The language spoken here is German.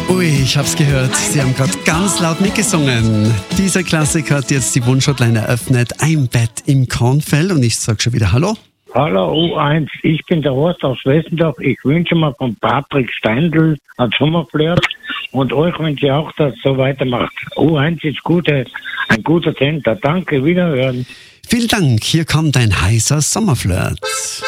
Ui, ich hab's gehört. Sie haben gerade ganz laut mitgesungen. Dieser Klassiker hat jetzt die Wunschhotline eröffnet. Ein Bett im Kornfeld. Und ich sag schon wieder Hallo. Hallo U1, ich bin der Horst aus Wessendorf. Ich wünsche mir von Patrick Steindl ein Sommerflirt und euch wünsche ich auch, dass es so weitermacht. U1 ist ein guter Sender. Danke, wiederhören. Vielen Dank. Hier kommt ein heißer Sommerflirt.